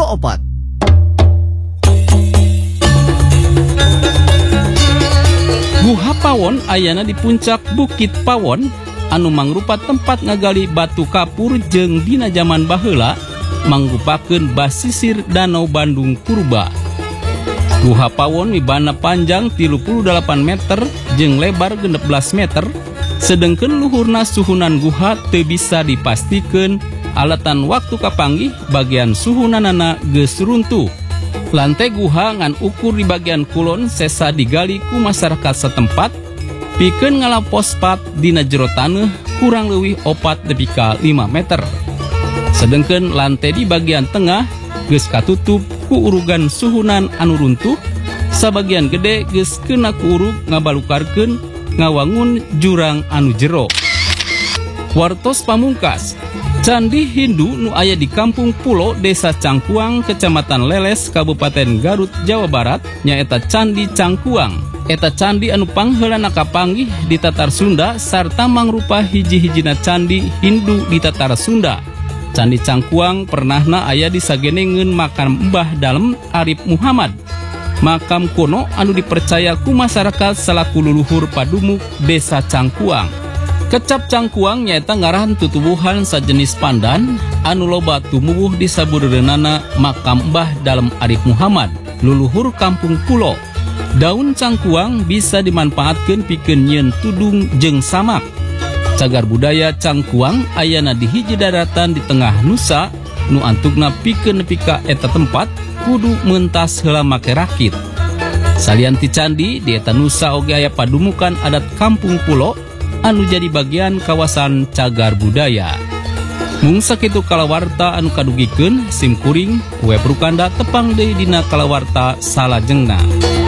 opat. Guha Pawon ayana di puncak Bukit Pawon anu mangrupa tempat ngagali batu kapur jeung dina zaman baheula mangrupakeun basisir Danau Bandung Purba. Guha Pawon mibana panjang 38 meter jeung lebar 16 meter, sedengkeun luhurna suhunan guha teu bisa dipastikeun alatan waktu kapanggih bagian suhunanana geus runtuh. Lantai guha ngan ukur di bagian kulon sesa digali ku masyarakat setempat pikeun ngalapos pat dina jero taneuh kurang leuwih 4-5 meter. Sedengkeun lantai di bagian tengah geus katutup ku urugan suhunan anu runtuh, sabagian gede geus keuna ku urug ngabalukarkeun ngawangun jurang anu jero. Wartos pamungkas, Candi Hindu nu aya di Kampung Pulo, Desa Cangkuang, Kecamatan Leles, Kabupaten Garut, Jawa Barat, nyaeta Candi Cangkuang. Eta candi anu pangheulana kapanggih di Tatar Sunda sarta mangrupa hiji-hijina candi Hindu di Tatar Sunda. Candi Cangkuang pernahna aya di sagenengeun makam Mbah Dalem Arif Muhammad. Makam kuno anu dipercaya ku masyarakat salaku luluhur padumuk Desa Cangkuang. Kecap Cangkuang nyaeta ngarahan tutubuhan sajenis pandan anu loba tumuwuh di sabureunana makam Mbah Dalem Arif Muhammad, luluhur Kampung Pulo. Daun cangkuang bisa dimanfaatkeun pikeun nyieun tudung jeung samak. Cagar budaya Cangkuang ayana di hiji daratan di tengah Nusa nu antugna pikeun nepi ka eta tempat kudu meuntas heula make rakit. Salian ti candi di eta Nusa oge aya padumukan adat Kampung Pulo anu jadi bagian kawasan cagar budaya. Mung sakitu kalawarta anu kadugikeun sim kuring web Rukanda tepang deui dina kalawarta salajengna.